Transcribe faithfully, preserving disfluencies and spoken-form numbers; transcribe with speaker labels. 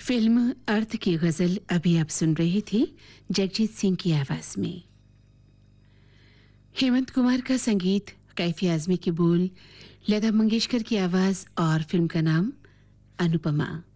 Speaker 1: Film अर्थ की गजल अभी आप सुन रही थी जगजीत सिंह की आवाज में। हेमंत कुमार का संगीत, कैफी आजमी की बोल, लता मंगेशकर की आवाज और फिल्म का नाम अनुपमा।